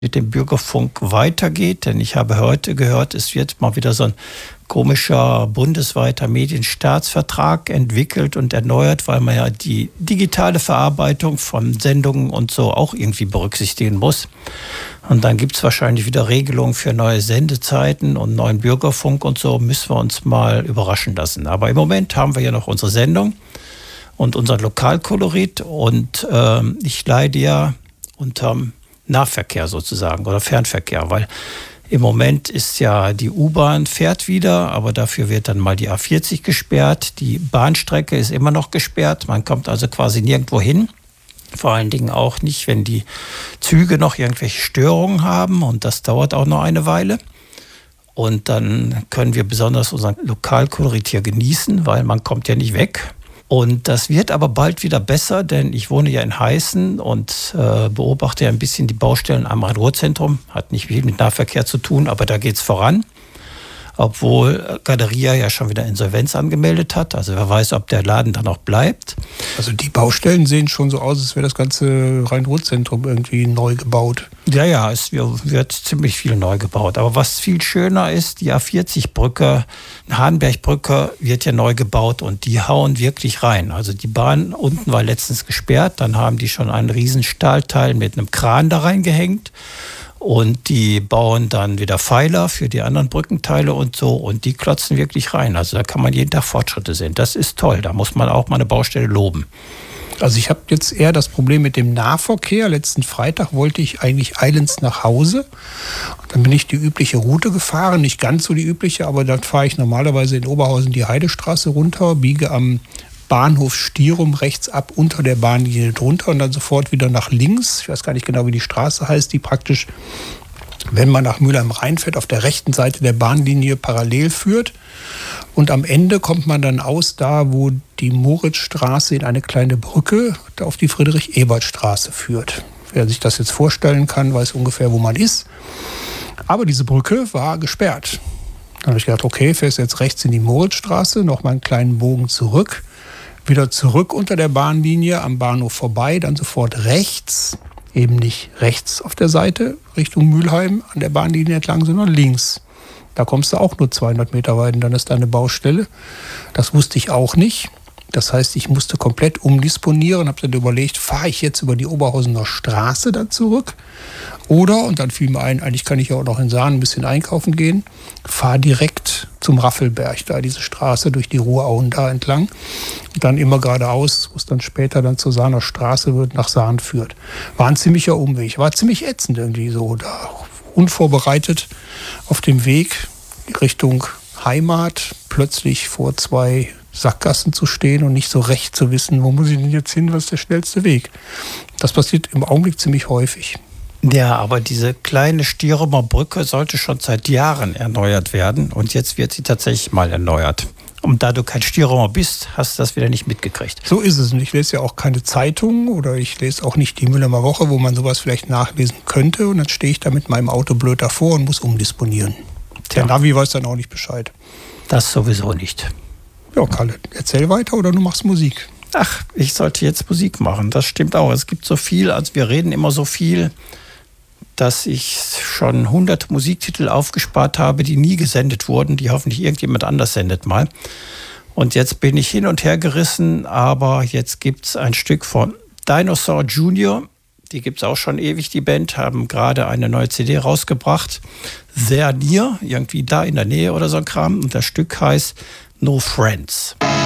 mit dem Bürgerfunk weitergeht. Denn ich habe heute gehört, es wird mal wieder so ein komischer bundesweiter Medienstaatsvertrag entwickelt und erneuert, weil man ja die digitale Verarbeitung von Sendungen und so auch irgendwie berücksichtigen muss. Und dann gibt es wahrscheinlich wieder Regelungen für neue Sendezeiten und neuen Bürgerfunk und so. Müssen wir uns mal überraschen lassen. Aber im Moment haben wir ja noch unsere Sendung und unseren Lokalkolorit. Und ich leide ja unterm Nahverkehr sozusagen oder Fernverkehr, weil im Moment ist ja die U-Bahn fährt wieder, aber dafür wird dann mal die A40 gesperrt. Die Bahnstrecke ist immer noch gesperrt. Man kommt also quasi nirgendwo hin. Vor allen Dingen auch nicht, wenn die Züge noch irgendwelche Störungen haben. Und das dauert auch noch eine Weile. Und dann können wir besonders unseren Lokalkolorit hier genießen, weil man kommt ja nicht weg. Und das wird aber bald wieder besser, denn ich wohne ja in Heißen und beobachte ja ein bisschen die Baustellen am Rhein-Ruhr-Zentrum. Hat nicht viel mit Nahverkehr zu tun, aber da geht's voran. Obwohl Galeria ja schon wieder Insolvenz angemeldet hat. Also wer weiß, ob der Laden dann auch bleibt. Also die Baustellen sehen schon so aus, als wäre das ganze Rhein-Ruhr-Zentrum irgendwie neu gebaut. Ja, es wird ziemlich viel neu gebaut. Aber was viel schöner ist, die A40-Brücke, Hahnberg-Brücke wird ja neu gebaut und die hauen wirklich rein. Also die Bahn unten war letztens gesperrt, dann haben die schon einen riesen Stahlteil mit einem Kran da reingehängt. Und die bauen dann wieder Pfeiler für die anderen Brückenteile und so. Und die klotzen wirklich rein. Also da kann man jeden Tag Fortschritte sehen. Das ist toll. Da muss man auch mal eine Baustelle loben. Also ich habe jetzt eher das Problem mit dem Nahverkehr. Letzten Freitag wollte ich eigentlich eilends nach Hause. Und dann bin ich die übliche Route gefahren. Nicht ganz so die übliche, aber dann fahre ich normalerweise in Oberhausen die Heidestraße runter, biege am Bahnhof Stierum rechts ab unter der Bahnlinie drunter und dann sofort wieder nach links. Ich weiß gar nicht genau, wie die Straße heißt, die praktisch, wenn man nach Mülheim-Rhein fährt, auf der rechten Seite der Bahnlinie parallel führt. Und am Ende kommt man dann aus da, wo die Moritzstraße in eine kleine Brücke auf die Friedrich-Ebert-Straße führt. Wer sich das jetzt vorstellen kann, weiß ungefähr, wo man ist. Aber diese Brücke war gesperrt. Dann habe ich gedacht, okay, fährst jetzt rechts in die Moritzstraße, noch mal einen kleinen Bogen zurück. Wieder zurück unter der Bahnlinie, am Bahnhof vorbei, dann sofort rechts, eben nicht rechts auf der Seite Richtung Mülheim an der Bahnlinie entlang, sondern links. Da kommst du auch nur 200 Meter weit und dann ist da eine Baustelle. Das wusste ich auch nicht. Das heißt, ich musste komplett umdisponieren, habe dann überlegt, fahre ich jetzt über die Oberhausener Straße dann zurück? Oder, und dann fiel mir ein, eigentlich kann ich ja auch noch in Sahn ein bisschen einkaufen gehen, fahre direkt zum Raffelberg, da diese Straße durch die Ruhrauen da entlang. Und dann immer geradeaus, wo es dann später dann zur Sahner Straße wird, nach Sahn führt. War ein ziemlicher Umweg, war ziemlich ätzend irgendwie so, da unvorbereitet auf dem Weg Richtung Heimat, plötzlich vor 2 Sackgassen zu stehen und nicht so recht zu wissen, wo muss ich denn jetzt hin, was ist der schnellste Weg. Das passiert im Augenblick ziemlich häufig. Ja, aber diese kleine Stierumer Brücke sollte schon seit Jahren erneuert werden und jetzt wird sie tatsächlich mal erneuert. Und da du kein Stierumer bist, hast du das wieder nicht mitgekriegt. So ist es. Und ich lese ja auch keine Zeitung oder ich lese auch nicht die Mülheimer Woche, wo man sowas vielleicht nachlesen könnte. Und dann stehe ich da mit meinem Auto blöd davor und muss umdisponieren. Der Navi weiß dann auch nicht Bescheid. Das sowieso nicht. Ja, Kalle, erzähl weiter oder du machst Musik. Ach, ich sollte jetzt Musik machen. Das stimmt auch. Es gibt so viel, also wir reden immer so viel, dass ich schon 100 Musiktitel aufgespart habe, die nie gesendet wurden, die hoffentlich irgendjemand anders sendet mal. Und jetzt bin ich hin und her gerissen, aber jetzt gibt es ein Stück von Dinosaur Jr., die gibt es auch schon ewig, die Band, haben gerade eine neue CD rausgebracht. Sehr near, irgendwie da in der Nähe oder so ein Kram. Und das Stück heißt No Friends.